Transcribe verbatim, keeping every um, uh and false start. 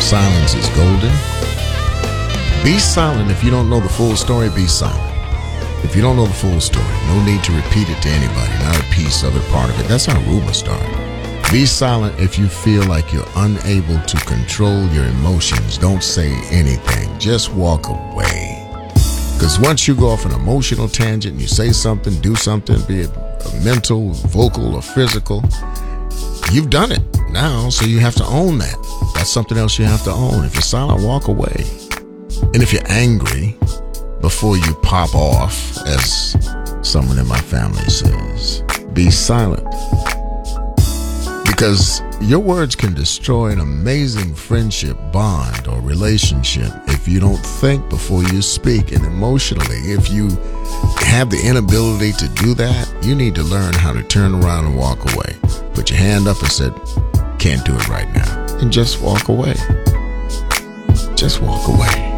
Silence is golden. Be silent. If you don't know the full story, be silent. If you don't know the full story, no need to repeat it to anybody, not a piece of it, part of it. That's how rumors start. Be silent if you feel like you're unable to control your emotions. Don't say anything. Just walk away. Because once you go off an emotional tangent and you say something, do something, be it mental, vocal, or physical, you've done it now, so you have to own that. That's something else you have to own. If you're silent, walk away. And if you're angry, before you pop off, as someone in my family says, be silent. Because your words can destroy an amazing friendship, bond, or relationship if you don't think before you speak. And emotionally, if you have the inability to do that, you need to learn how to turn around and walk away. Put your hand up and say, can't do it right now. And just walk away. Just walk away.